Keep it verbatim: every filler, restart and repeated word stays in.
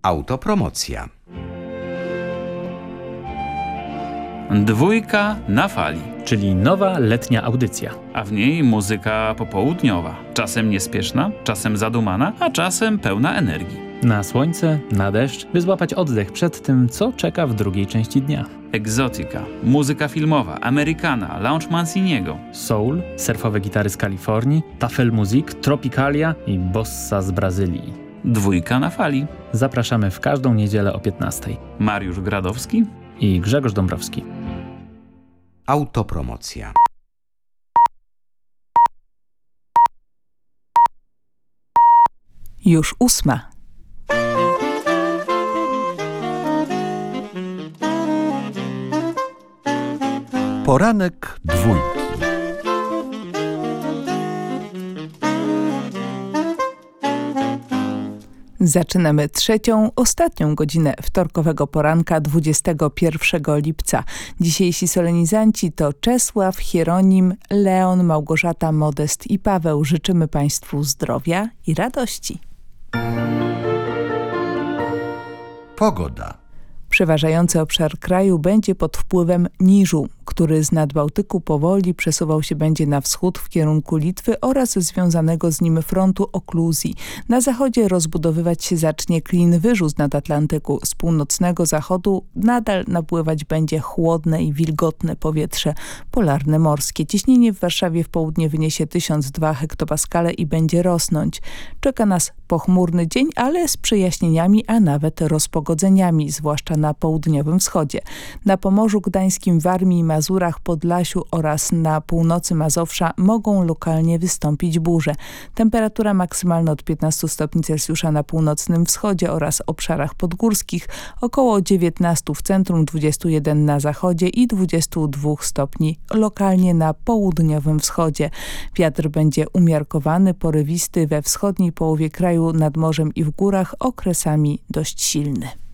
Autopromocja. Dwójka na fali. Czyli nowa letnia audycja. A w niej muzyka popołudniowa. Czasem niespieszna, czasem zadumana, a czasem pełna energii. Na słońce, na deszcz, by złapać oddech przed tym, co czeka w drugiej części dnia. Egzotyka, muzyka filmowa, amerykana, lounge Manciniego. Soul, surfowe gitary z Kalifornii, tafel music, tropicalia i bossa z Brazylii. Dwójka na fali. Zapraszamy w każdą niedzielę o piętnastej. Mariusz Gradowski i Grzegorz Dąbrowski. Autopromocja. Już ósma. Poranek dwójki. Zaczynamy trzecią, ostatnią godzinę wtorkowego poranka dwudziestego pierwszego lipca. Dzisiejsi solenizanci to Czesław, Hieronim, Leon, Małgorzata, Modest i Paweł. Życzymy Państwu zdrowia i radości. Pogoda. Przeważający obszar kraju będzie pod wpływem niżu, który z Nadbałtyku powoli przesuwał się będzie na wschód w kierunku Litwy oraz związanego z nim frontu okluzji. Na zachodzie rozbudowywać się zacznie klin wyżu z Nadatlantyku. Z północnego zachodu nadal napływać będzie chłodne i wilgotne powietrze polarne morskie. Ciśnienie w Warszawie w południe wyniesie tysiąc dwa hektopaskale i będzie rosnąć. Czeka nas pochmurny dzień, ale z przejaśnieniami, a nawet rozpogodzeniami, zwłaszcza na południowym wschodzie. Na Pomorzu Gdańskim, Warmii i Mazurach, Podlasiu oraz na północy Mazowsza mogą lokalnie wystąpić burze. Temperatura maksymalna od piętnastu stopni Celsjusza na północnym wschodzie oraz obszarach podgórskich, około dziewiętnaście w centrum, dwadzieścia jeden na zachodzie i dwadzieścia dwa stopni lokalnie na południowym wschodzie. Wiatr będzie umiarkowany, porywisty we wschodniej połowie kraju, nad morzem i w górach, okresami dość silny.